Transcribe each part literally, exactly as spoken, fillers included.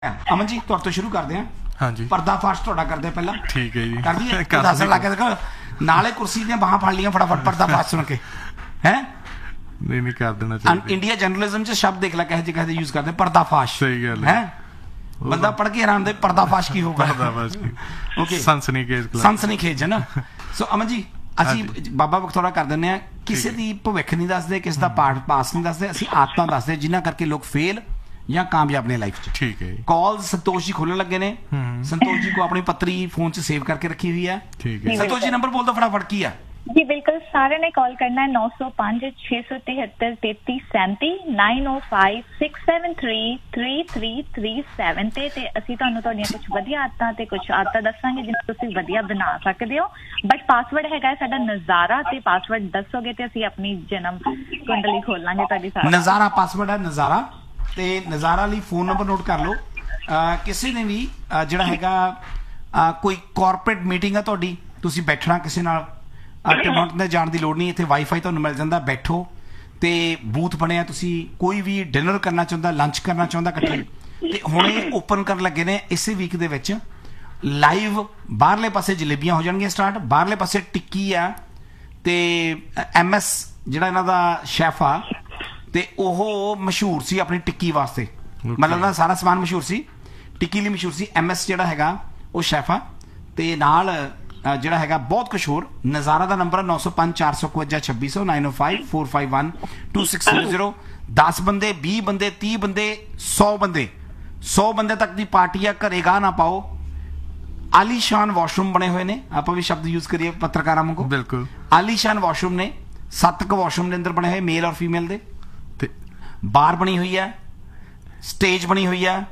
ਅਮਨ ਜੀ ਤੁਹਾਡੇ ਤੋਂ ਸ਼ੁਰੂ ਕਰਦੇ ਹਾਂ। ਹਾਂਜੀ ਪਰਦਾਫਾਸ਼ ਤੁਹਾਡਾ ਕਰਦੇ ਆ ਪਹਿਲਾਂ। ਠੀਕ ਹੈ ਜੀ। ਕਰ ਦਈਏ ਦੱਸਣ ਲੱਗ ਕੇ ਦੇਖੋ ਨਾਲੇ ਕੁਰਸੀ ਦੀਆਂ ਬਾਹਾਂ ਫੜ ਲੀਆਂ ਫਟਾਫਟ ਪਰਦਾਫਾਸ਼ ਸੁਣ ਕੇ ਹੈ ਨਹੀਂ ਨਹੀਂ ਕਰ ਦੇਣਾ ਚਾਹੀਦਾ। ਇੰਡੀਆ ਜਰਨਲਿਜ਼ਮ ਚ ਸ਼ਬਦ ਦੇਖ ਲੈ ਕਹੇ ਜਿਹੇ ਕਹੇ ਯੂਜ਼ ਕਰਦੇ ਪਰਦਾਫਾਸ਼। ਸਹੀ ਗੱਲ ਹੈ ਬੰਦਾ ਪੜ੍ਹ ਕੇ ਹੈਰਾਨ ਦੇ ਪਰਦਾਫਾਸ਼ ਕੀ ਹੋਊਗਾ। ਪਰਦਾਫਾਸ਼ ਕੀ ਓਕੇ ਸਨਸਨੀਖੇਜ਼ ਸਨਸਨੀਖੇਜ਼ ਹੈ ਨਾ। ਸੋ ਅਮਨ ਜੀ ਅਸੀਂ ਬਾਬਾ ਬਖਤੌਰਾ ਕਰ ਦਿੰਦੇ ਹਾਂ। ਕਿਸੇ ਦੀ ਭਵਿੱਖ ਨਹੀਂ ਦੱਸਦੇ, ਕਿਸੇ ਦਾ ਪਾਠ ਪਾਸ ਨਹੀਂ ਦੱਸਦੇ, ਅਸੀਂ ਆਦਤਾਂ ਦੱਸਦੇ ਜਿਨ੍ਹਾਂ ਕਰਕੇ ਲੋਕ ਫੇਲ ਜਾਂ ਕਾਮਯਾਬ ਨੇ ਲਾਈਫ 'ਚ। ਠੀਕ ਹੈ। ਕਾਲ ਸੰਤੋਸ਼ ਜੀ ਖੋਲਣ ਲੱਗੇ ਨੇ। ਸੰਤੋਸ਼ ਜੀ ਕੋ ਆਪਣੀ ਪੱਤਰੀ ਫੋਨ 'ਚ ਸੇਵ ਕਰਕੇ ਰੱਖੀ ਹੋਈ ਹੈ। ਠੀਕ ਹੈ ਸੰਤੋਸ਼ ਜੀ ਨੰਬਰ ਬੋਲ ਦੋ ਫਟਾਫਟ ਕੀ ਆ। जी बिल्कुल सारे ने कॉल करना है नौ सौ पांच छे सौ तिहत्तर तैतीस सैंती नाइन ओ five six seven three three three three seven ते ते ਅਸੀਂ ਤੁਹਾਨੂੰ ਤੁਹਾਡੀਆਂ ਕੁਝ ਵਧੀਆ ਆਦਤਾਂ ਤੇ ਕੁਝ ਆਦਤਾਂ ਦੱਸਾਂਗੇ ਜਿਹਨਾਂ ਤੁਸੀਂ ਵਧੀਆ ਬਣਾ ਸਕਦੇ ਹੋ। ਬਟ ਪਾਸਵਰਡ ਹੈਗਾ ਸਾਡਾ ਨਜ਼ਾਰਾ ਤੇ ਪਾਸਵਰਡ ਦੱਸੋਗੇ ਤੇ ਅਸੀਂ ਆਪਣੀ ਜਨਮ ਕੁੰਡਲੀ ਖੋਲਾਂਗੇ ਤੁਹਾਡੀ ਸਾਰਾ। ਨਜ਼ਾਰਾ ਪਾਸਵਰਡ ਹੈ ਨਜ਼ਾਰਾ ਤੇ ਨਜ਼ਾਰਾ ਲਈ ਫੋਨ ਨੰਬਰ ਨੋਟ ਕਰ ਲਓ। ਕਿਸੇ ਨੇ ਵੀ ਜਿਹੜਾ ਹੈਗਾ ਕੋਈ ਕਾਰਪੋਰੇਟ ਮੀਟਿੰਗ ਆ ਤੁਹਾਡੀ, ਤੁਸੀਂ ਬੈਠਣਾ ਕਿਸੇ ਨਾਲ ਟਿਮਾਂਟ ਤੇ ਜਾਣ ਦੀ ਲੋੜ ਨਹੀਂ, ਇੱਥੇ ਵਾਈਫਾਈ ਤੁਹਾਨੂੰ ਮਿਲ ਜਾਂਦਾ। ਬੈਠੋ ਤੇ ਬੂਥ ਬਣਿਆ, ਤੁਸੀਂ ਕੋਈ ਵੀ ਡਿਨਰ ਕਰਨਾ ਚਾਹੁੰਦਾ, ਲੰਚ ਕਰਨਾ ਚਾਹੁੰਦਾ ਇਕੱਠੇ, ਤੇ ਹੁਣੇ ਓਪਨ ਕਰਨ ਲੱਗੇ ਨੇ ਇਸੇ ਵੀਕ ਦੇ ਵਿੱਚ ਲਾਈਵ। ਬਾਹਰਲੇ ਪਾਸੇ ਜਲੇਬੀਆਂ ਹੋ ਜਾਣਗੀਆਂ ਸਟਾਰਟ, ਬਾਹਰਲੇ ਪਾਸੇ ਟਿੱਕੀ ਆ ਤੇ ਐਮ ਐਸ ਜਿਹੜਾ ਇਹਨਾਂ ਦਾ ਸ਼ੈਫ ਆ ਤੇ ਉਹ ਮਸ਼ਹੂਰ ਸੀ ਆਪਣੀ ਟਿੱਕੀ ਵਾਸਤੇ, ਮਤਲਬ ਨਾ ਸਾਰਾ ਸਮਾਨ ਮਸ਼ਹੂਰ ਸੀ, ਟਿੱਕੀ ਲਈ ਮਸ਼ਹੂਰ ਸੀ। ਐਮ ਐਸ ਜਿਹੜਾ ਹੈਗਾ ਉਹ ਸ਼ੈਫ ਆ ਤੇ ਨਾਲ ਜਿਹੜਾ ਹੈਗਾ ਬਹੁਤ ਕੁਛ ਹੋਰ। ਨਜ਼ਾਰਾ ਦਾ ਨੰਬਰ ਨੌ ਸੌ ਪੰਜ ਚਾਰ ਸੌ ਇਕਵੰਜਾ ਛੱਬੀ ਸੌ ਨਾਈਨ ਓ five four five one two six zero zero. ਦਸ ਬੰਦੇ, ਵੀਹ ਬੰਦੇ, ਤੀਹ ਬੰਦੇ, ਸੌ ਬੰਦੇ, ਸੌ ਬੰਦੇ ਤੱਕ ਦੀ ਪਾਰਟੀ ਆ। ਘਰੇ ਗਾਹ ਨਾ ਪਾਓ। ਆਲੀਸ਼ਾਨ ਵਾਸ਼ਰੂਮ ਬਣੇ ਹੋਏ ਨੇ, ਆਪਾਂ ਵੀ ਸ਼ਬਦ ਯੂਜ਼ ਕਰੀਏ ਪੱਤਰਕਾਰਾਂ ਵਾਂਗੂ। ਬਿਲਕੁਲ ਆਲੀਸ਼ਾਨ ਵਾਸ਼ਰੂਮ ਨੇ, ਸੱਤ ਕੁ ਵਾਸ਼ਰੂਮ ਦੇ ਅੰਦਰ ਬਣੇ ਹੋਏ, ਮੇਲ ਔਰ ਫੀਮੇਲ ਦੇ। ਤੇ ਬਾਰ ਬਣੀ ਹੋਈ ਹੈ, ਸਟੇਜ ਬਣੀ ਹੋਈ ਆ,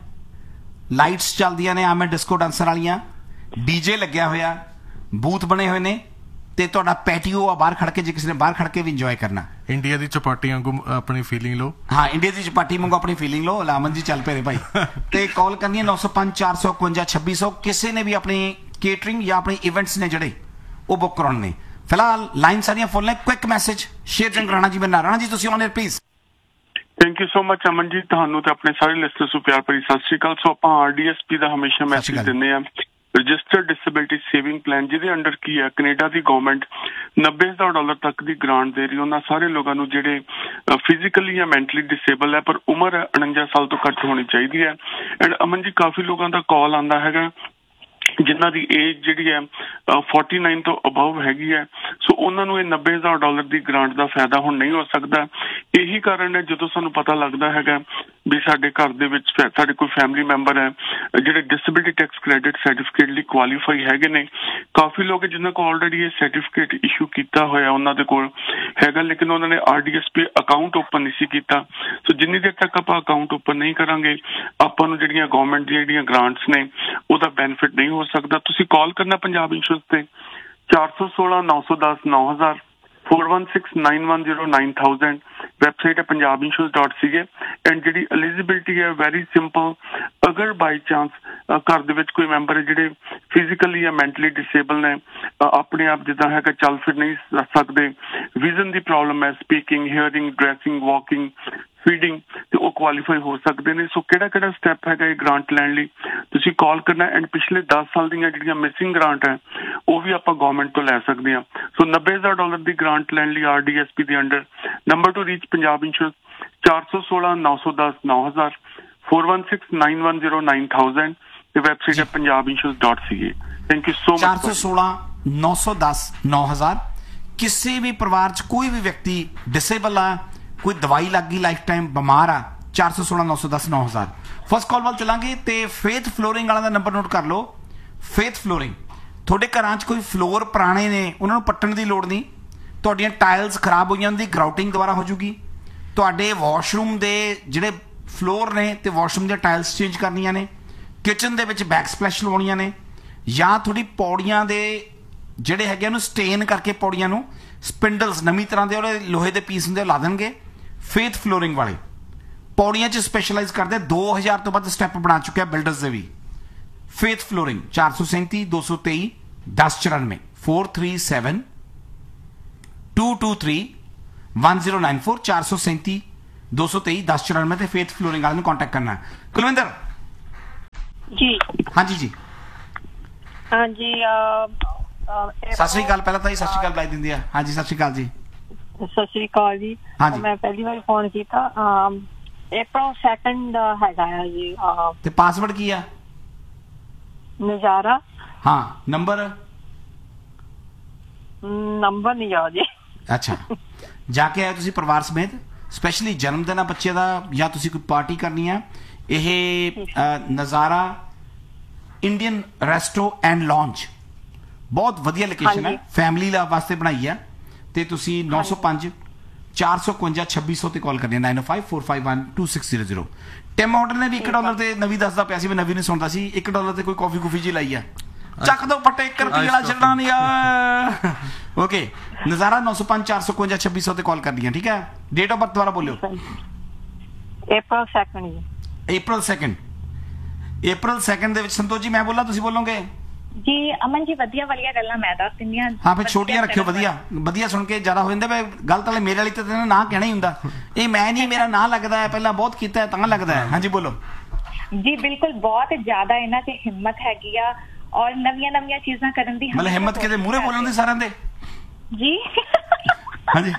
ਲਾਈਟਸ ਚੱਲਦੀਆਂ ਨੇ ਆਵੇਂ ਡਿਸਕੋ ਡਾਂਸਰ ਵਾਲੀਆਂ, ਡੀਜੇ ਲੱਗਿਆ ਹੋਇਆ, ਬੂਥ ਬਣੇ ਹੋਏ ਨੇ ਤੇ ਤੁਹਾਡਾ ਪੈਟੀਓ ਆ ਬਾਹਰ ਖੜ ਕੇ, ਜੇ ਕਿਸੇ ਨੇ ਬਾਹਰ ਖੜ ਕੇ ਵੀ ਇੰਜੋਏ ਕਰਨਾ। ਇੰਡੀਆ ਦੀ ਚਪਾਟੀ ਵਾਂਗੂ ਆਪਣੀ ਫੀਲਿੰਗ ਲਓ। ਹਾਂ ਇੰਡੀਆ ਦੀ ਚਪਾਟੀ ਵਾਂਗੂ ਆਪਣੀ ਫੀਲਿੰਗ ਲਓ। ਲਾਮਨ ਜੀ ਚੱਲ ਪਏ ਭਾਈ। ਤੇ ਕਾਲ ਕਰਨੀ ਹੈ ਨੌ ਸੌ ਪੰਜ ਚਾਰ ਸੌ ਇਕਵੰਜਾ ਛੱਬੀ ਸੌ। ਕਿਸੇ ਨੇ ਵੀ ਆਪਣੀ ਕੇਟਰਿੰਗ ਜਾਂ ਆਪਣੇ ਇਵੈਂਟਸ ਨੇ ਜਿਹੜੇ ਉਹ ਬੁੱਕ ਕਰਾਉਣੇ ਨੇ। ਫਿਲਹਾਲ ਲਾਈਨ ਸਾਰੀਆਂ ਫੁੱਲ ਨੇ। ਕੁਇਕ ਮੈਸੇਜ ਸ਼ੇਰ ਜੰਗ ਰਾਣਾ ਜੀ ਬਣਾ ਰਾਣਾ ਜੀ ਤੁਸੀਂ ਆਨ air please. Thank you so much Aman ji, ਤੁਹਾਨੂੰ ਤੇ ਆਪਣੇ ਸਾਰੇ ਲਿਸਨਰਸ ਨੂੰ ਪਿਆਰ ਭਰੀ ਸਤਿ ਸ਼੍ਰੀ ਅਕਾਲ। ਸੋ ਆਪਾਂ ਆਰਡੀਐਸਪੀ ਦਾ ਹਮੇਸ਼ਾ ਮੈਸੇਜ ਦਿੰਦੇ ਆ, ਰਜਿਸਟਰਡ ਡਿਸੇਬਿਲਿਟੀ ਸੇਵਿੰਗ ਪਲਾਨ, ਜਿਹਦੇ ਅੰਡਰ ਕੀ ਹੈ ਕੈਨੇਡਾ ਦੀ ਗਵਰਨਮੈਂਟ ਨੱਬੇ ਹਜ਼ਾਰ ਡਾਲਰ ਤੱਕ ਦੀ ਗ੍ਰਾਂਟ ਦੇ ਰਹੀ ਉਹਨਾਂ ਸਾਰੇ ਲੋਕਾਂ ਨੂੰ ਜਿਹੜੇ ਫਿਜ਼ੀਕਲੀ ਜਾਂ ਮੈਂਟਲੀ ਡਿਸੇਬਲ ਹੈ ਪਰ ਉਮਰ ਉਣੰਜਾ ਸਾਲ ਤੋਂ ਘੱਟ ਹੋਣੀ ਚਾਹੀਦੀ ਹੈ। ਐਂਡ ਅਮਨ ਜੀ ਕਾਫੀ ਲੋਕਾਂ ਦਾ ਕਾਲ ਆਉਂਦਾ ਹੈਗਾ ਜਿਨ੍ਹਾਂ ਦੀ ਏਜ ਜਿਹੜੀ ਹੈ ਫੋਰਟੀ ਨਾਈਨ ਤੋਂ ਅਬਵ ਹੈਗੀ ਹੈ। ਸੋ ਉਹਨਾਂ ਨੂੰ ਇਹ ਨੱਬੇ ਹਜ਼ਾਰ ਡਾਲਰ ਦੀ ਗ੍ਰਾਂਟ ਦਾ ਫਾਇਦਾ ਹੁਣ ਨਹੀਂ ਹੋ ਸਕਦਾ। ਇਹੀ ਕਾਰਨ ਹੈ ਜਦੋਂ ਸਾਨੂੰ ਪਤਾ ਲੱਗਦਾ ਹੈਗਾ ਵੀ ਸਾਡੇ ਘਰ ਦੇ ਵਿੱਚ ਸਾਡੇ ਕੋਈ ਫੈਮਿਲੀ ਮੈਂਬਰ ਹੈ ਜਿਹੜੇ ਡਿਸੇਬਿਲਿਟੀ ਟੈਕਸ ਕ੍ਰੈਡਿਟ ਸਰਟੀਫਿਕੇਟ ਲਈ ਕੁਆਲੀਫਾਈ ਹੈਗੇ ਨੇ। ਕਾਫੀ ਲੋਕ ਜਿਨ੍ਹਾਂ ਕੋਲ ਆਲਰੇਡੀ ਇਹ ਸਰਟੀਫਿਕੇਟ ਇਸ਼ੂ ਕੀਤਾ ਹੋਇਆ ਉਹਨਾਂ ਦੇ ਕੋਲ ਹੈਗਾ, ਲੇਕਿਨ ਉਹਨਾਂ ਨੇ R D S P account open ਨਹੀਂ ਸੀ ਕੀਤਾ। ਸੋ ਜਿੰਨੀ ਦੇਰ ਤੱਕ ਆਪਾਂ ਅਕਾਊਂਟ ਓਪਨ ਨਹੀਂ ਕਰਾਂਗੇ ਆਪਾਂ ਨੂੰ ਜਿਹੜੀਆਂ ਗਵਰਨਮੈਂਟ ਦੀਆਂ ਜਿਹੜੀਆਂ ਗ੍ਰਾਂਟਸ ਨੇ ਉਹਦਾ ਬੈਨੀਫਿਟ ਨਹੀਂ ਹੋ ਸਕਦਾ। ਤੁਸੀਂ ਕਾਲ ਕਰਨਾ ਪੰਜਾਬ ਇੰਸ਼ੋਰੈਂਸ ਤੇ ਚਾਰ ਸੌ ਸੋਲਾਂ ਨੌ ਸੌ ਦਸ ਨੌ ਹਜ਼ਾਰ four one six nine one zero nine thousand. Website ਹੈ Punjab insurance dot C A. And ਜਿਹੜੀ ਐਲੀਜੀਬਿਲਿਟੀ ਹੈ ਵੈਰੀ ਸਿੰਪਲ, ਅਗਰ ਬਾਈ ਚਾਂਸ ਘਰ ਦੇ ਵਿੱਚ ਕੋਈ ਮੈਂਬਰ ਹੈ ਜਿਹੜੇ ਫਿਜ਼ੀਕਲੀ ਜਾਂ ਮੈਂਟਲੀ ਡਿਸੇਬਲ ਨੇ, ਆਪਣੇ ਆਪ ਜਿੱਦਾਂ ਹੈਗਾ ਚੱਲ ਫਿਰ ਨਹੀਂ ਸਕਦੇ, ਵਿਜ਼ਨ ਦੀ ਪ੍ਰੋਬਲਮ ਹੈ, speaking, hearing, dressing, walking, feeding, ਤੇ ਉਹ ਕੁਆਲੀਫਾਈ ਹੋ ਸਕਦੇ ਨੇ। ਸੋ ਕਿਹੜਾ ਕਿਹੜਾ ਸਟੈਪ ਹੈਗਾ ਇਹ ਗ੍ਰਾਂਟ ਲੈਣ ਲਈ ਤੁਸੀਂ ਕਾਲ ਕਰਨਾ। ਐਂਡ ਪਿਛਲੇ ਦਸ ਸਾਲ ਦੀਆਂ ਜਿਹੜੀਆਂ ਮਿਸਿੰਗ ਗ੍ਰਾਂਟ ਹੈ ਉਹ ਵੀ ਆਪਾਂ ਗਵਰਨਮੈਂਟ ਤੋਂ ਲੈ ਸਕਦੇ ਹਾਂ। ਸੋ ਨੱਬੇ ਹਜ਼ਾਰ ਡਾਲਰ ਦੀ ਗ੍ਰਾਂਟ ਲੈਣ ਲਈ ਆਰ ਡੀ ਐਸ ਪੀ ਦੇ under number two reach Punjab insurance ਚਾਰ ਸੌ ਸੋਲਾਂ ਨੌ ਸੌ ਦਸ ਨੌ ਹਜ਼ਾਰ four one six nine one zero nine thousand ਤੇ ਵੈਬਸਾਈਟ ਹੈ Punjab insurance dot C A. Thank you so much. ਚਾਰ ਸੌ ਸੋਲਾਂ ਨੌ ਸੌ ਦਸ ਨੌ ਹਜ਼ਾਰ। ਕਿਸੇ ਵੀ ਪਰਿਵਾਰ 'ਚ ਕੋਈ ਵੀ ਵਿਅਕਤੀ ਡਿਸੇਬਲ ਆ, ਕੋਈ ਦਵਾਈ ਲੱਗ ਗਈ, ਲਾਈਫ ਟਾਈਮ ਬਿਮਾਰ ਆ, ਚਾਰ ਸੌ ਸੋਲਾਂ ਨੌ ਸੌ ਦਸ ਨੌ ਹਜ਼ਾਰ। ਫਸਟ ਕਾਲ ਵੱਲ ਚਲਾਂਗੇ ਤੇ ਫੇਥ ਫਲੋਰਿੰਗ ਵਾਲਾ ਦਾ ਨੰਬਰ ਨੋਟ ਕਰ ਲਓ। ਫੇਥ ਫਲੋਰਿੰਗ, ਤੁਹਾਡੇ ਘਰਾਂ 'ਚ ਕੋਈ ਫਲੋਰ ਪੁਰਾਣੇ ਨੇ ਉਹਨਾਂ ਨੂੰ ਪੱਟਣ ਦੀ ਲੋੜ ਨਹੀਂ। ਤੁਹਾਡੀਆਂ ਟਾਇਲਸ ਖਰਾਬ ਹੋਈਆਂ, ਉਹਦੀ ਗਰਾਊਟਿੰਗ ਦੁਬਾਰਾ ਹੋ ਜੂਗੀ। ਤੁਹਾਡੇ ਵਾਸ਼ਰੂਮ ਦੇ ਜਿਹੜੇ ਫਲੋਰ ਨੇ ਤੇ ਵਾਸ਼ਰੂਮ ਦੀਆਂ ਟਾਇਲਸ ਚੇਂਜ ਕਰਨੀਆਂ ਨੇ। ਕਿਚਨ ਦੇ ਵਿੱਚ ਬੈਕ ਸਪਲੈਸ਼ ਲਵਾਉਣੀਆਂ ਨੇ, ਜਾਂ ਥੋੜੀ ਪੌੜੀਆਂ ਦੇ ਜਿਹੜੇ ਹੈਗੇ ਉਹਨੂੰ ਸਟੇਨ ਕਰਕੇ ਪੌੜੀਆਂ ਨੂੰ ਸਪਿੰਡਲਸ ਨਵੀਂ ਤਰ੍ਹਾਂ ਦੇ ਉਹਦੇ ਲੋਹੇ ਦੇ ਪੀਸ ਹੁੰਦੇ ਲਾ ਦੇਣਗੇ। ਫੇਥ ਫਲੋਰਿੰਗ ਵਾਲੇ ਪੌੜੀਆਂ 'ਚ ਸਪੈਸ਼ਲਾਈਜ਼ ਕਰਦੇ, ਦੋ ਹਜ਼ਾਰ ਤੋਂ ਵੱਧ ਸਟੈਪ ਬਣਾ ਚੁੱਕਿਆ ਬਿਲਡਰਸ ਦੇ ਵੀ। ਫੇਥ ਫਲੋਰਿੰਗ ਚਾਰ ਸੌ ਸੈਂਤੀ ਦੋ ਸੌ ਤੇਈ ਦਸ ਚੁਰਾਨਵੇਂ four three seven to two three one zero nine four ਚਾਰ ਸੌ ਸੈਂਤੀ ਦੋ ਸੌ ਤੇਈ ਦਸ ਚੁਰਾਨਵੇਂ ਤੇ ਫੇਥ ਫਲੋਰਿੰਗ ਵਾਲੇ ਨੂੰ ਕੰਟੈਕਟ ਕਰਨਾ। ਕੁਲਵਿੰਦਰ ਜੀ ਹਾਂਜੀ ਜੀ ਹਾਂਜੀ ਸਤਿ ਸ਼੍ਰੀ ਅਕਾਲ। ਪਹਿਲਾਂ ਤਾਂ ਜੀ ਸਤਿ ਸ਼੍ਰੀ ਅਕਾਲ ਬੁਲਾਈ ਦਿੰਦੀ ਆ। ਹਾਂਜੀ ਸਤਿ ਸ਼੍ਰੀ ਅਕਾਲ ਜੀ। ਸਤਿ ਸ਼੍ਰੀ ਅਕਾਲ ਜੀ। ਹਾਂਜੀ। ਮੈਂ ਪਹਿਲੀ ਵਾਰ ਫੋਨ ਕੀਤਾ। ਅਪ੍ਰੈਲ ਸੈਕੰਡ ਹੈਗਾ ਆ ਜੀ। ਤੇ ਪਾਸਵਰਡ ਕੀ ਆ? ਨਜ਼ਾਰਾ। ਹਾਂ ਨੰਬਰ ਨੰਬਰ ਨਹੀਂ ਯਾਦ ਜੀ। ਅੱਛਾ ਜਾ ਕੇ ਆਏ ਤੁਸੀਂ ਪਰਿਵਾਰ ਸਮੇਤ? ਸਪੈਸ਼ਲੀ ਜਨਮ ਦਿਨ ਆ ਬੱਚੇ ਦਾ ਜਾਂ ਤੁਸੀਂ ਕੋਈ ਪਾਰਟੀ ਕਰਨੀ ਆ? ਇਹ ਨਜ਼ਾਰਾ ਇੰਡੀਅਨ ਰੈਸਟੋ ਐਂਡ ਲੌਂਜ ਬਹੁਤ ਵਧੀਆ ਲੋਕੇਸ਼ਨ ਹੈ, ਫੈਮਿਲੀ ਵਾਸਤੇ ਬਣਾਈ ਆ। ਤੇ ਤੁਸੀਂ ਨੌ ਸੌ ਪੰਜ ਚਾਰ ਸੌ ਇਕਵੰਜਾ ਛੱਬੀ ਸੌ ਤੇ ਕਾਲ ਕਰਨੀ ਹੈ, ਨਾਈਨ ਓ five four five one two six zero zero. Tim order ਨੇ ਵੀ ਇੱਕ ਡਾਲਰ ਤੇ ਨਵੀਂ ਦੱਸਦਾ ਪਿਆ ਸੀ, ਮੈਂ ਨਵੀਂ ਨਹੀਂ ਸੁਣਦਾ ਸੀ, ਇੱਕ ਡਾਲਰ ਤੇ ਕੋਈ ਕਾਫੀ ਕੁਫੀ ਜੀ ਲਾਈ ਆ। ਚੱਕ ਦੋ ਫੱਟੇ, ਇੱਕ ਰੁਪਏ ਵਾਲਾ ਛੱਡਣਾ ਨਹੀਂ ਆ। ਓਕੇ ਨਜ਼ਾਰਾ ਨੌ ਸੌ ਪੰਜ ਚਾਰ ਸੌ ਇਕਵੰਜਾ ਛੱਬੀ ਸੌ ਤੇ ਕਾਲ ਕਰਨੀ ਹੈ, ਠੀਕ ਹੈ। ਡੇਟ ਆਫ ਬਰਥ ਦੁਆਰਾ ਬੋਲਿਓ। ਅਪ੍ਰੈਲ ਸੈਕੰਡ ਜੀ। ਅਪ੍ਰੈਲ ਸੈਕੰਡ। ਅਪ੍ਰੈਲ ਸੈਕੰਡ ਦੇ ਵਿੱਚ ਸੰਤੋਸ਼ ਜੀ ਮੈਂ ਬੋਲਾਂ ਤੁਸੀਂ ਬੋਲੋਗੇ? ਜੀ ਅਮਨ ਜੀ ਵਧੀਆ ਵਾਲੀਆਂ ਗੱਲਾਂ ਮੈਂ ਦੱਸ ਦਿੰਦੀ ਹਾਂ। ਹਾਂ ਫਿਰ ਛੋਟੀਆਂ ਰੱਖਿਓ, ਵਧੀਆ ਵਧੀਆ ਸੁਣ ਕੇ ਜ਼ਿਆਦਾ ਹੋ ਜਾਂਦਾ। ਮੈਂ ਗਲਤ ਵਾਲੇ ਮੇਰੇ ਵਾਲੀ ਤੇ ਨਾਂ ਕਹਿਣਾ ਹੀ ਹੁੰਦਾ, ਇਹ ਮੈਂ ਨਹੀਂ, ਮੇਰਾ ਨਾਂ ਲੱਗਦਾ ਹੈ, ਪਹਿਲਾਂ ਬਹੁਤ ਕੀਤਾ ਤਾਂ ਲੱਗਦਾ ਹੈ। ਹਾਂਜੀ ਬੋਲੋ ਜੀ। ਬਿਲਕੁਲ ਬਹੁਤ ਜ਼ਿਆਦਾ ਇਹਨਾਂ 'ਚ ਹਿੰਮਤ ਹੈਗੀ ਆ ਔਰ ਨਵੀਆਂ ਨਵੀਆਂ ਚੀਜ਼ਾਂ ਕਰਨ ਦੀ। ਮਤਲਬ ਹਿੰਮਤ ਕਿਤੇ ਮੂਹਰੇ ਬੋਲਣ ਦੀ ਸਾਰਿਆਂ ਦੇ? ਜੀ ਹਾਂਜੀ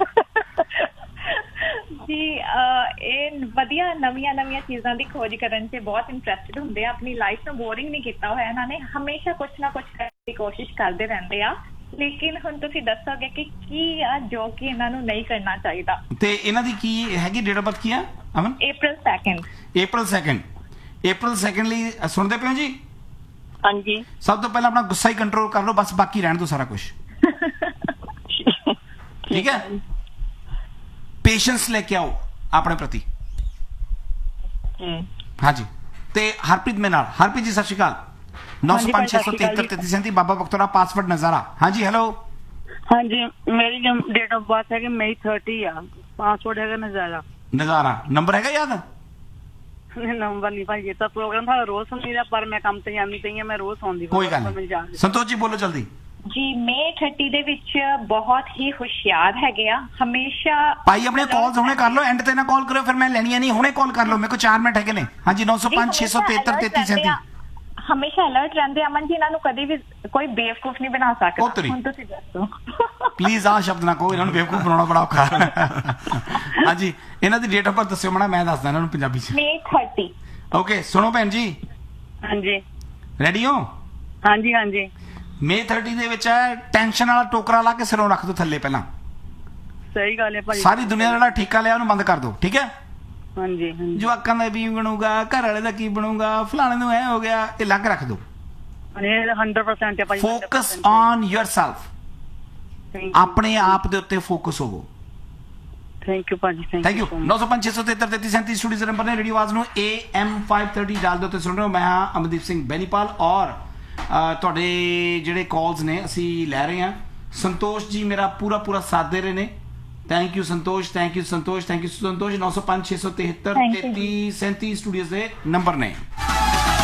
ਜੀ ਇਹ ਵਧੀਆ ਨਵੀਆਂ ਨਵੀਆਂ ਚੀਜ਼ਾਂ ਦੀ ਖੋਜ ਕਰਨ 'ਚ ਬਹੁਤ ਇੰਟਰਸਟਿਡ ਹੁੰਦੇ ਆ। ਆਪਣੀ ਲਾਈਫ ਨੂੰ ਬੋਰਿੰਗ ਨਹੀਂ ਕੀਤਾ ਹੋਇਆ ਇਹਨਾਂ ਨੇ, ਹਮੇਸ਼ਾ ਕੁਛ ਨਾ ਕੁਛ ਕਰਨ ਦੀ ਕੋਸ਼ਿਸ਼ ਕਰਦੇ ਰਹਿੰਦੇ ਆ। ਲੇਕਿਨ ਹੁਣ ਤੁਸੀਂ ਦੱਸੋਗੇ ਕਿ ਕੀ ਆ ਜੋ ਕਿ ਇਹਨਾਂ ਨੂੰ ਨਹੀਂ ਕਰਨਾ ਚਾਹੀਦਾ। ਤੇ ਇਹਨਾਂ ਦੀ ਕੀ ਹੈਗੀ ਡੇਟ ਆਫ ਬਰਥ ਕੀ ਆ ਅਮਨ? ਅਪ੍ਰੈਲ ਸੈਕੰਡ। ਅਪ੍ਰੈਲ ਸੈਕੰਡ। ਅਪ੍ਰੈਲ ਸੈਕੰਡ ਲਈ ਸੁਣਦੇ ਪਏ ਹੋ ਜੀ? ਹਾਂਜੀ। ਸਭ ਤੋਂ ਪਹਿਲਾਂ ਆਪਣਾ ਗੁੱਸਾ ਹੀ ਕੰਟਰੋਲ ਕਰ ਲਓ, ਬਸ ਬਾਕੀ ਰਹਿਣ ਦਿਓ ਸਾਰਾ ਕੁਝ, ਠੀਕ ਹੈ। ਪੇਸ਼ੈਂਸ ਲੈ ਕੇ ਆਓ ਆਪਣੇ ਪ੍ਰਤੀ। ਹਾਂਜੀ ਤੇ ਹਰਪ੍ਰੀਤ ਮੇਰੇ ਨਾਲ। ਹਰਪ੍ਰੀਤ ਜੀ ਸਤਿ ਸ਼੍ਰੀ ਅਕਾਲ। ਨੌ ਸੌ ਪੰਜ ਛੇ ਸੌ ਤਿਹੱਤਰ ਤੇਤੀ ਸੈਂਤੀ ਬਾਬਾ ਬਖਤੌਰਾ, ਪਾਸਵਰਡ ਨਜ਼ਾਰਾ। ਹਾਂਜੀ ਹੈਲੋ। ਹਾਂਜੀ ਮੇਰੀ ਡੇਟ ਆਫ ਬਰਥ ਹੈ ਮਈ ਥਰਟੀ ਆ, ਪਾਸਵਰਡ ਹੈਗਾ ਨਜ਼ਾਰਾ। ਨਜ਼ਾਰਾ ਨੰਬਰ ਹੈਗਾ ਯਾਦ? ਨੰਬਰ ਨਹੀਂ ਭਾਈ, ਇਹ ਤਾਂ ਪ੍ਰੋਗਰਾਮ ਤਾਂ ਰੋਜ਼ ਸੁਣੀ ਦਾ, ਪਰ ਮੈਂ ਕੰਮ ਤੇ ਜਾਂਦੀ ਪਈ ਆ, ਮੈਂ ਰੋਜ਼ ਸੁਣਦੀ। ਕੋਈ ਗੱਲ ਨਹੀਂ। ਸੰਤੋਸ਼ ਜੀ ਬੋਲੋ ਜਲਦੀ। ਜੀ ਮਈ ਥਰਟੀ ਦੇ ਵਿੱਚ ਬਹੁਤ ਹੀ ਹੁਸ਼ਿਆਰ ਹੈਗੇ ਆ, ਹਮੇਸ਼ਾ। ਭਾਈ ਆਪਣੇ ਕਾਲਸ ਹੁਣੇ ਕਰ ਲਓ, ਐਂਡ ਤੇ ਨਾ ਕਾਲ ਕਰਿਓ, ਫਿਰ ਮੈਂ ਲੈਣੀਆਂ ਨਹੀਂ, ਹੁਣੇ ਕਾਲ ਕਰ ਲਓ, ਮੇਰੇ ਕੋਲ ਚਾਰ ਮਿੰਟ ਹੈਗੇ ਨੇ। ਹਾਂਜੀ ਨੌ ਸੌ ਪੰਜ ਛੇ ਸੌ ਤਿਹੱਤਰ ਤੇਤੀ ਸੈਂਤੀ। ਹਮੇਸ਼ਾ ਅਲਰਟ ਰਹਿੰਦੇ ਅਮਨ ਜੀ, ਇਹਨਾਂ ਨੂੰ ਕਦੇ ਵੀ ਕੋਈ ਬੇਵਕੂਫ ਨਹੀਂ ਬਣਾ ਸਕਦਾ। ਹੁਣ ਤੁਸੀਂ ਦੱਸੋ ਪਲੀਜ਼ ਆਹ ਸ਼ਬਦ ਨਾ ਕਹੋ, ਇਹਨਾਂ ਨੂੰ ਬੇਵਕੂਫ ਬਣਾਉਣਾ ਬੜਾ ਔਖਾ। ਹਾਂਜੀ ਇਹਨਾਂ ਦੀ ਡੇਟ ਆਫ ਬਰਥ ਦੱਸਿਓ ਮਣਾ, ਮੈਂ ਦੱਸਦਾ ਇਹਨਾਂ ਨੂੰ ਪੰਜਾਬੀ ਚ। ਮਈ ਥਰਟੀ। ਓਕੇ ਸੁਣੋ ਭੈਣ ਜੀ। ਹਾਂਜੀ ਰੈਡੀ ਹੋ? ਹਾਂਜੀ ਹਾਂਜੀ। ਮਈ ਥਰਟੀ ਦੇ ਵਿੱਚ ਹੈ ਟੈਨਸ਼ਨ ਵਾਲਾ ਟੋਕਰਾ ਲਾ ਕੇ ਸਿਰੋਂ ਰੱਖ ਦੋ ਥੱਲੇ ਪਹਿਲਾਂ। ਸਹੀ ਗੱਲ ਹੈ ਭਾਈ। ਸਾਰੀ ਦੁਨੀਆ ਦਾ ਜਿਹੜਾ ਠੇਕਾ ਲਿਆ ਉਹਨੂੰ ਬੰਦ ਕਰ ਦੋ, ਠੀਕ ਹੈ। ਹਾਂਜੀ ਹਾਂਜੀ। ਜਵਾਕਾਂ ਦਾ ਵੀ ਬਣੂਗਾ, ਘਰ ਵਾਲੇ ਦਾ ਕੀ ਬਣੂਗਾ, ਫਲਾਣੇ ਨੂੰ ਐ ਹੋ ਗਿਆ, ਇਹ ਲੱਗ ਰੱਖ ਦੋ। ਹੰਡਰਡ ਪਰਸੈਂਟ ਹੈ ਭਾਈ। ਫੋਕਸ ਔਨ ਯੋਰਸੈਲਫ, ਆਪਣੇ ਆਪ ਦੇ ਉੱਤੇ ਫੋਕਸ ਹੋਵੋ। ਥੈਂਕ ਯੂ ਭਾਜੀ। Thank you. ਨੌ ਸੌ ਪੰਜ ਛੇ ਸੌ ਤਿਹੱਤਰ ਤੇਤੀ ਸੈਂਤੀ ਸਟੂਡੀਓ ਦੇ ਨੰਬਰ ਨੇ। ਰੇਡੀਓ ਆਵਾਜ਼ ਨੂੰ ਏ ਐਮ ਫਾਈਵ ਥਰਟੀ ਡਾਲ ਦਿਓ ਤੇ ਸੁਣ ਰਹੇ ਹੋ। ਮੈਂ ਹਾਂ ਅਮਨਦੀਪ ਸਿੰਘ ਬੈਨੀਪਾਲ ਔਰ ਤੁਹਾਡੇ ਜਿਹੜੇ ਕਾਲਸ ਨੇ ਅਸੀਂ ਲੈ ਰਹੇ ਹਾਂ। ਸੰਤੋਸ਼ ਜੀ ਮੇਰਾ ਪੂਰਾ ਪੂਰਾ ਸਾਥ ਦੇ ਰਹੇ ਨੇ। Thank you Santosh, thank you Santosh, thank you ਸੰਤੋਸ਼। ਨੌ ਸੌ ਪੰਜ ਛੇ ਸੌ ਤਿਹੱਤਰ ਤੇਤੀ ਸੈਂਤੀ ਸਟੂਡੀਓ ਦੇ ਨੰਬਰ ਨੇ।